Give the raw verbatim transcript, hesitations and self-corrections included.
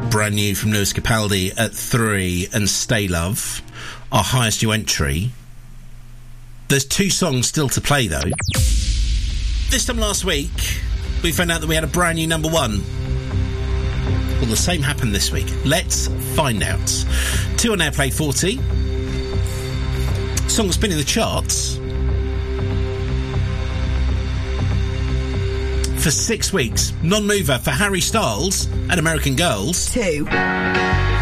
brand new from Lewis Capaldi at three, and Stay Love, our highest new entry. There's two songs still to play, though. This time last week, we found out that we had a brand new number one. Well, the same happened this week. Let's find out. Two on Airplay forty. Song that's been in the charts for six weeks. Non-mover for Harry Styles and American Girls. Two.